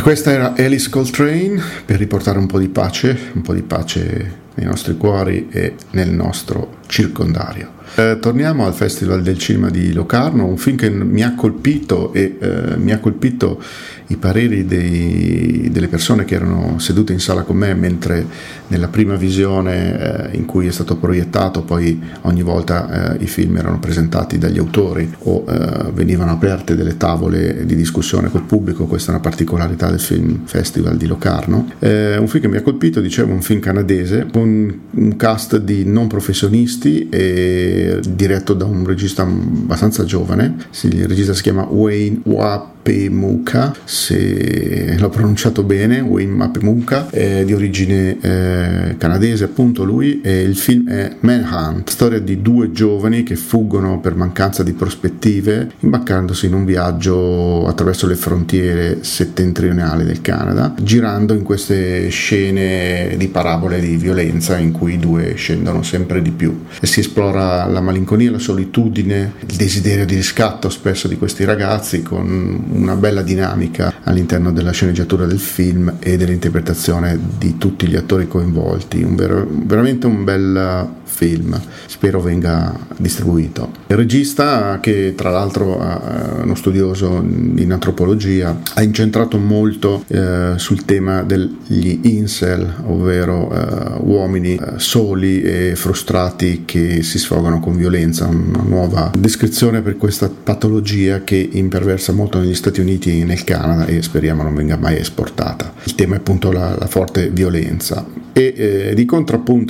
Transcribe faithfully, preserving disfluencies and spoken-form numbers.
Questa era Alice Coltrane, per riportare un po' di pace, un po' di pace nei nostri cuori e nel nostro circondario. Eh, torniamo al Festival del Cinema di Locarno, un film che mi ha colpito e eh, mi ha colpito i pareri dei, delle persone che erano sedute in sala con me, mentre nella prima visione eh, in cui è stato proiettato, poi ogni volta eh, i film erano presentati dagli autori o eh, venivano aperte delle tavole di discussione col pubblico. Questa è una particolarità del Film Festival di Locarno. Eh, un film che mi ha colpito, dicevo, un film canadese con un cast di non professionisti e diretto da un regista abbastanza giovane. Il regista si chiama Wayne Mapemuka, se l'ho pronunciato bene, Wayne Mapemuka, è di origine eh, canadese appunto lui, e il film è Manhunt, storia di due giovani che fuggono per mancanza di prospettive imbaccandosi in un viaggio attraverso le frontiere settentrionali del Canada, girando in queste scene di parabole di violenza in cui i due scendono sempre di più e si esplora la malinconia, la solitudine, il desiderio di riscatto spesso di questi ragazzi, con una bella dinamica all'interno della sceneggiatura del film e dell'interpretazione di tutti gli attori coinvolti. Un vero, veramente un bel film, spero venga distribuito. Il regista, che tra l'altro è uno studioso in antropologia, ha incentrato molto eh, sul tema degli incel, ovvero eh, uomini eh, soli e frustrati che si sfogano con violenza, una nuova descrizione per questa patologia che imperversa molto negli Stati Uniti e nel Canada e speriamo non venga mai esportata. Il tema è appunto la, la forte violenza e eh, di contrappunto